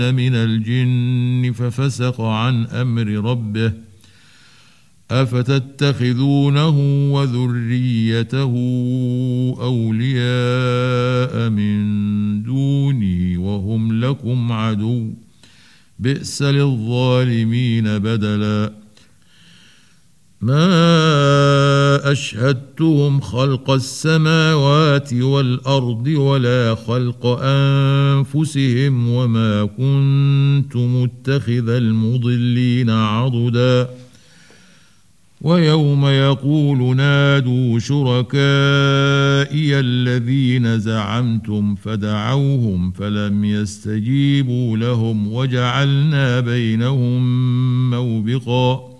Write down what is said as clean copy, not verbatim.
من الجن ففسق عن أمر ربه أفتتخذونه وذريته أولياء من دوني وهم لكم عدو بئس للظالمين بدلا ما أشهدتهم خلق السماوات والأرض ولا خلق أنفسهم وما كنت متخذ المضلين عضدا ويوم يقول نادوا شركائي الذين زعمتم فدعوهم فلم يستجيبوا لهم وجعلنا بينهم موبقا